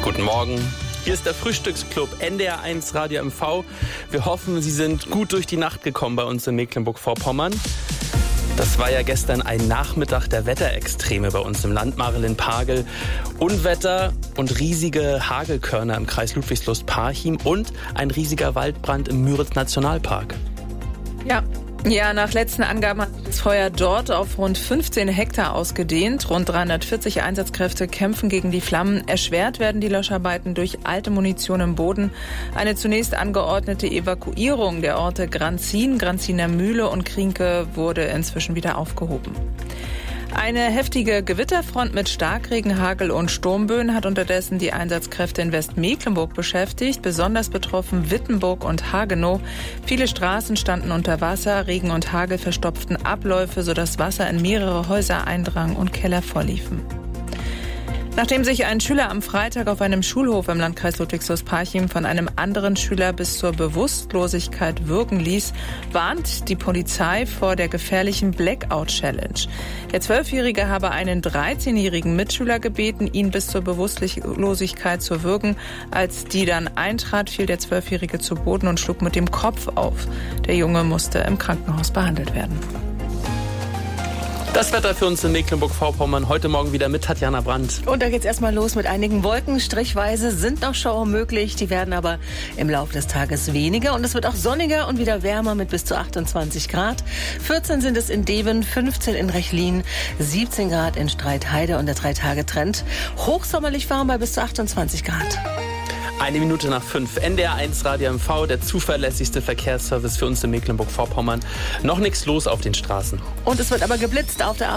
Guten Morgen. Hier ist der Frühstücksclub NDR1 Radio MV. Wir hoffen, Sie sind gut durch die Nacht gekommen bei uns in Mecklenburg-Vorpommern. Das war ja gestern ein Nachmittag der Wetterextreme bei uns im Land. Marilyn Pagel, Unwetter und riesige Hagelkörner im Kreis Ludwigslust-Parchim und ein riesiger Waldbrand im Müritz-Nationalpark. Ja, nach letzten Angaben hat das Feuer dort auf rund 15 Hektar ausgedehnt. Rund 340 Einsatzkräfte kämpfen gegen die Flammen. Erschwert werden die Löscharbeiten durch alte Munition im Boden. Eine zunächst angeordnete Evakuierung der Orte Granzin, Granziner Mühle und Krienke wurde inzwischen wieder aufgehoben. Eine heftige Gewitterfront mit Starkregen, Hagel und Sturmböen hat unterdessen die Einsatzkräfte in Westmecklenburg beschäftigt. Besonders betroffen Wittenburg und Hagenow. Viele Straßen standen unter Wasser, Regen und Hagel verstopften Abläufe, sodass Wasser in mehrere Häuser eindrang und Keller vorliefen. Nachdem sich ein Schüler am Freitag auf einem Schulhof im Landkreis Ludwigslust-Parchim von einem anderen Schüler bis zur Bewusstlosigkeit würgen ließ, warnt die Polizei vor der gefährlichen Blackout-Challenge. Der 12-Jährige habe einen 13-jährigen Mitschüler gebeten, ihn bis zur Bewusstlosigkeit zu würgen. Als die dann eintrat, fiel der 12-Jährige zu Boden und schlug mit dem Kopf auf. Der Junge musste im Krankenhaus behandelt werden. Das Wetter für uns in Mecklenburg-Vorpommern heute Morgen wieder mit Tatjana Brandt. Und da geht's erstmal los mit einigen Wolken. Strichweise sind noch Schauer möglich. Die werden aber im Laufe des Tages weniger. Und es wird auch sonniger und wieder wärmer mit bis zu 28 Grad. 14 sind es in Deven, 15 in Rechlin, 17 Grad in Streitheide und der 3-Tage-Trend. Hochsommerlich warm bei bis zu 28 Grad. 5:01 NDR1 Radio MV, der zuverlässigste Verkehrsservice für uns in Mecklenburg-Vorpommern. Noch nichts los auf den Straßen. Und es wird aber geblitzt auf der